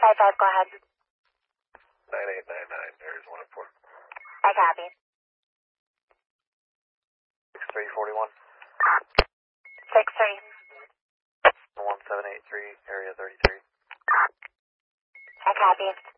5-5, go ahead. 9899, there's 1 at 4. I copy. 6341. 6-3. 1783, area 33. I copy.